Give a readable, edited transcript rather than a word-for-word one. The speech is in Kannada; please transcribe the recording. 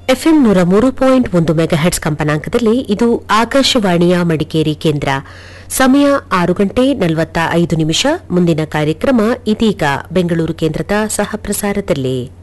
ಎಫ್ಎಂ 103.1 ಮೆಗಾಹೆಟ್ಸ್ ಕಂಪನಾಂಕದಲ್ಲಿ ಇದು ಆಕಾಶವಾಣಿಯ ಮಡಿಕೇರಿ ಕೇಂದ್ರ. ಸಮಯ 6:45. ಮುಂದಿನ ಕಾರ್ಯಕ್ರಮ ಇದೀಗ ಬೆಂಗಳೂರು ಕೇಂದ್ರದ ಸಹ ಪ್ರಸಾರದಲ್ಲಿ.